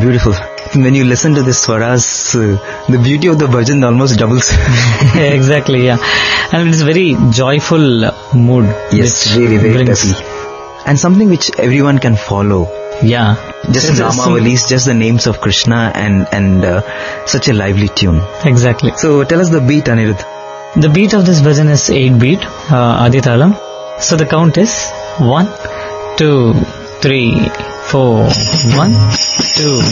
Beautiful. When you listen to this swaras, the beauty of the bhajan almost doubles. Exactly, yeah. And it's very joyful mood. Yes, very, very brings. happy. And something which everyone can follow. Yeah. Just Namavalis, just the names of Krishna and such a lively tune. Exactly. So tell us the beat, Anirudh. The beat of this bhajan is 8 beat, Adithalam. So the count is 1, 2, 3, 4, 1, 2,